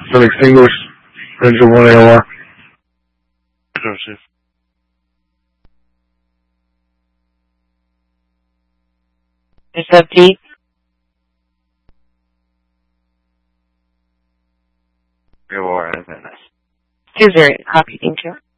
Been extinguished. Engine 1 AOR. Joseph. SFD. AOR, NS. 20, copy, thank you.